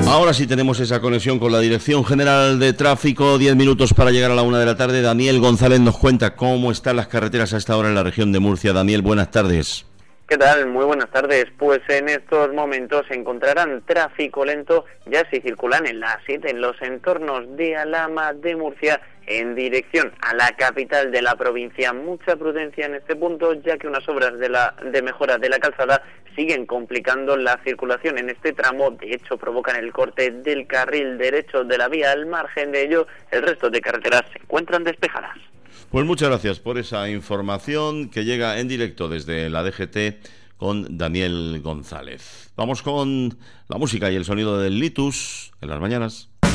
Ahora sí tenemos esa conexión con la Dirección General de Tráfico. 10 minutos para llegar a la 1 de la tarde. Daniel González nos cuenta cómo están las carreteras a esta hora en la región de Murcia. Daniel, buenas tardes. ¿Qué tal? Muy buenas tardes. Pues en estos momentos se encontrarán tráfico lento, ya si circulan en la A7 en los entornos de Alhama de Murcia en dirección a la capital de la provincia. Mucha prudencia en este punto, ya que unas obras de mejora de la calzada siguen complicando la circulación en este tramo. De hecho, provocan el corte del carril derecho de la vía. Al margen de ello, el resto de carreteras se encuentran despejadas. Pues muchas gracias por esa información que llega en directo desde la DGT con Daniel González. Vamos con la música y el sonido del Litus en las mañanas.